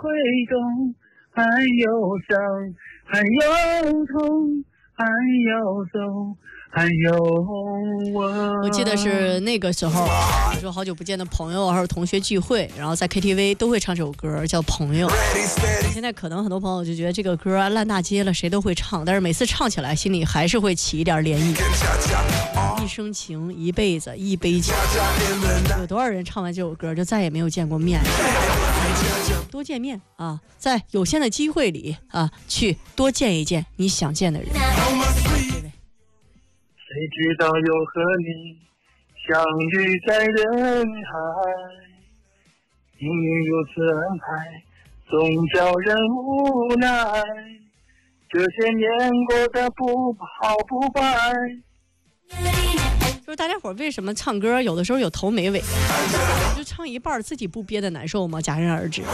会懂，还有伤，还有痛，还有走，还有我记得是那个时候，比如说好久不见的朋友，还有同学聚会，然后在 KTV 都会唱这首歌，叫《朋友》。现在可能很多朋友就觉得这个歌烂大街了，谁都会唱，但是每次唱起来，心里还是会起一点涟漪。一生情，一辈子，一杯酒。有多少人唱完这首歌就再也没有见过面？多见面啊，在有限的机会里啊，去多见一见你想见的人。 谁知道又和你相遇在人海，命运如此安排，总叫人无奈。这些年过得不好不坏。 就是大家伙为什么唱歌有的时候有头没尾，就唱一半自己不憋的难受吗？戛然而止。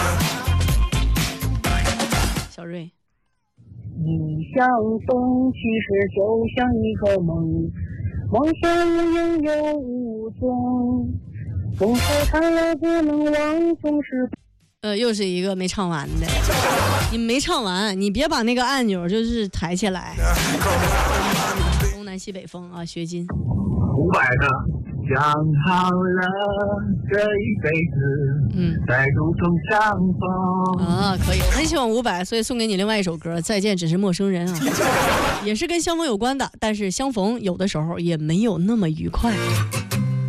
小瑞， 你相逢其实就像一个梦，梦想无影又无踪，总是看了不能忘，总是又是一个没唱完的。你没唱完，你别把那个按钮就是抬起来。东南西北风啊，学金。 伍佰的讲好了这一辈子，在路中相逢啊，可以，我很喜欢伍佰，所以送给你另外一首歌《再见只是陌生人》啊，也是跟相逢有关的，但是相逢有的时候也没有那么愉快。